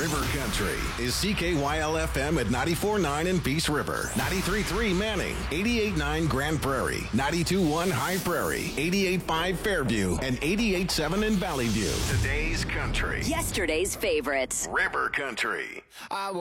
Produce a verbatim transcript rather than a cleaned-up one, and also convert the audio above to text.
River Country is C K Y L F M at ninety-four point nine in Peace River, ninety-three point three Manning, eighty-eight point nine Grand Prairie, ninety-two point one High Prairie, eighty-eight point five Fairview, and eighty-eight point seven in Valley View. Today's country. Yesterday's favorites. River Country. I